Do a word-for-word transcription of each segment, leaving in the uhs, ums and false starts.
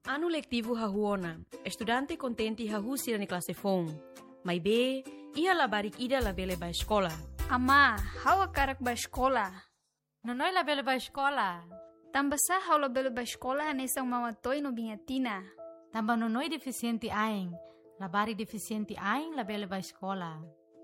Ano letivo hahuona, estudante contente hahusira ni classe fon. Mai be, ia labarik ida labele ba escola. Ama, hawa karak ba escola? Nonoi labele ba escola? Tamba sa hawa labele ba escola hanesang mamatoy no bingatina. Tamba nonoi deficiente aing, labari deficiente aing labele ba escola.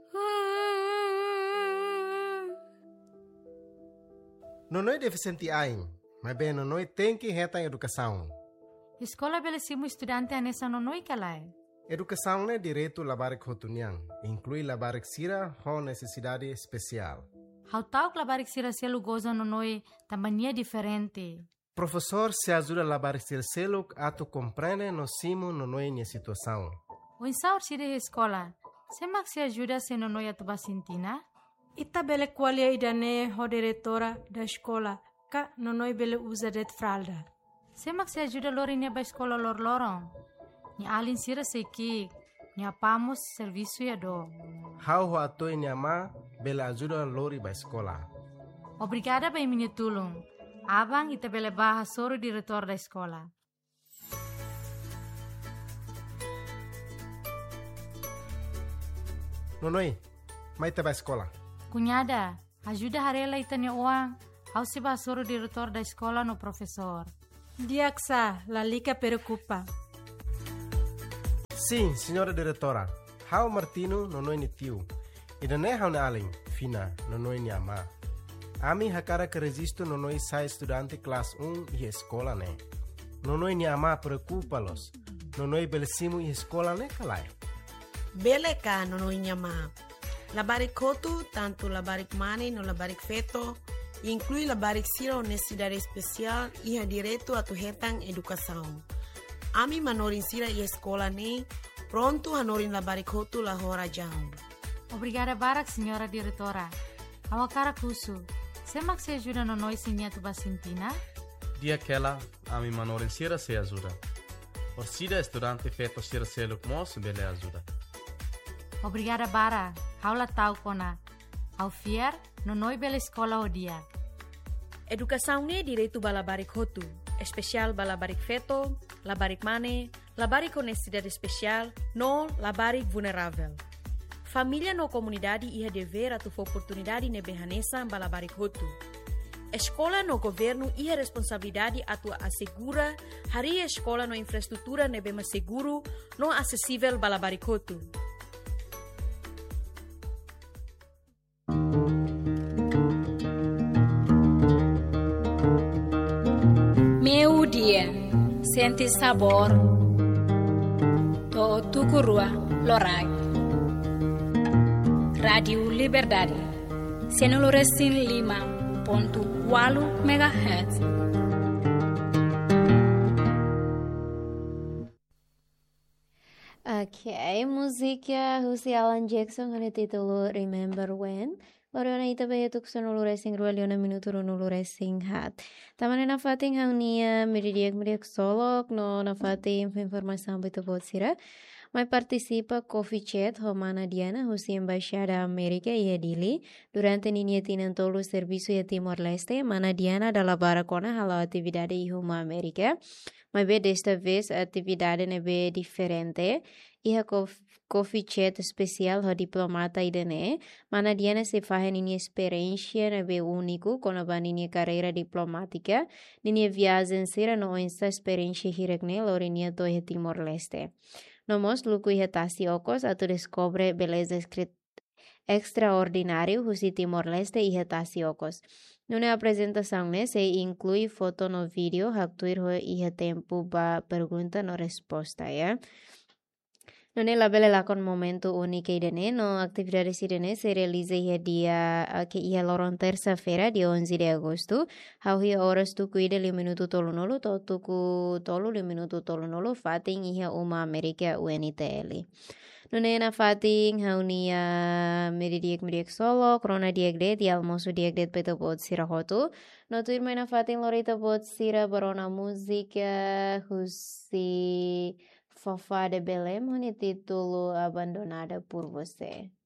Nonoi deficiente aing, mas bem nonoi tem que reta educação. Escola bele simu estudante anessa nonoi kalai. Educação é direito labarik hotuniang, inclui labarik sira com necessidade especial. How tau labarik sira selu goza nonoi tambania diferente. Professor se ajuda labarik sira selu ato compreende no simu nonoi nia situação. O insaur sira escola, semak se ajuda se nonoi atu basintina? Ita bele qualia idane ho diretora da escola, ka nonoi bele usa det fralda. Semak se ajuda lori nia ba escola lor lorong. Ni alin sira seki, ni apamos serviço ya do. How ho ato nia ma bele ajuda lori ba escola. Obrigada ba minha tulung. Abang ita bele baha soro diretor da escola. Nonoi, mai te ba escola. Cunhada, ajuda harela ita nia uang. How se ba soro diretor da escola no professor. Diaksa, la lica preocupa. Sim, senhora diretora. How Martino nonoi ni tiu. Ida ne how na aling, fina, nonoi ni ama. Ami hakara que resisto nonoi sai estudante classe um e escola ne. Nonoi ni ama preocupa-los. Nonoi belesimu e escola ne kalai. Bele ka nonoi ni ama. Labarik kotu, tanto labarik mani no labarik feto, inclui labarik sira honestidade especial e ha direito a tu hetang educação. Ami manorin sira e escola ne, pronto hanorin labarik kotu la hora jam. Obrigada barak, senhora diretora. Awakara kusu. Semak se ajuda no noi sinia tu basintina? Dia aquela, ami manorin sira se ajuda. Orsida estudante feto sira se lukmos bele ajuda. Obrigada bara. Haula tau kona. Au fier, no noi bela escola o dia. Educação ne direito balabarik hotu, especial balabarik feto, labarik mane, labarik honestidade especial, no labarik vulnerável. Família no comunidade ia dever atu oportunidade ne behanesa balabarik hotu. Escola no governo ia responsabilidade atu assegura hari escola no infraestrutura ne bema seguro, no acessível balabarik hotu. Meu dia, sente sabor do Tucurua Lorai. Rádio Liberdade, Senuluresin Lima, ponto quatro megahertz. Ok, música Lucy Alan Jackson con el título Remember When. Loriona ita ba yatuk sa nuluresing rualiona minuto ro nuluresing hat. Taman na fating hang niya miridiak miriak solok no na fating informação bito bot sira. Mai participa Coffee Chat Romana Diana husi embaixada América e Dili durante ninia tinan tolu serviço e Timor-Leste. Mana Diana da baracona hala atividade e Roma América. Mas be desta vez a atividade é bem diferente. E a Coffee Chat especial a diplomata idane. Mana Diana se faz ninia experiência é bem único com a ninia carreira diplomática. Ninia viagem será no esta experiência hirekne lorinia to e Timor-Leste. Nomos luku ihetasi okos atau descobre beleza extraordinário husi Timor-Leste ihetasi okos. Nune apresentação ne se inclui foto no vídeo haktuir ho ihe tempo ba pergunta no resposta ya. Nune labele lakon momento único idene no atividade idene se realiza ihe dia que ihe loron terça-feira dia onze de agosto. Hau hi horas tu cuida li minuto tolu nolu to tuku tolu li minuto tolu nolu fating ihe uma Amerika U N T L. Nune na fating hau nia meridiek meridiek solo krona diek det di almoço diek det peto bot sira hotu. No tuir mena fating lorita bot sira barona música husi Fafá de Belém, o título Abandonada por Você.